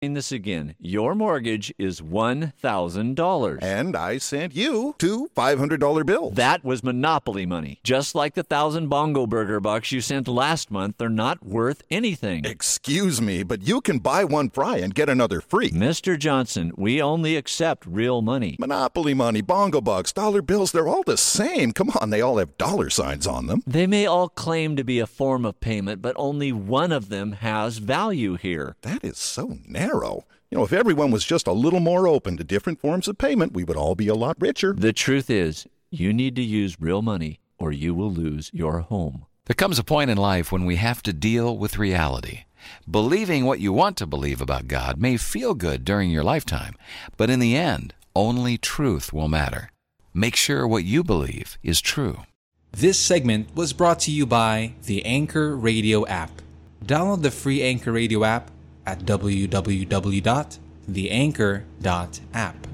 this again. Your mortgage is $1,000. And I sent you two $500 bills. That was Monopoly money. Just like the 1,000 Bongo Burger bucks you sent last month, they're not worth anything. Excuse me, but you can buy one fry and get another free. Mr. Johnson, we only accept real money. Monopoly money, Bongo bucks, dollar bills, they're all the same. Come on, they all have dollar signs on them. They may all claim to be a form of payment, but only one of them has value here. That is so narrow. You know, if everyone was just a little more open to different forms of payment, we would all be a lot richer. The truth is, you need to use real money or you will lose your home. There comes a point in life when we have to deal with reality. Believing what you want to believe about God may feel good during your lifetime, but in the end, only truth will matter. Make sure what you believe is true. This segment was brought to you by the Anchor Radio app. Download the free Anchor Radio app at www.theanchor.app.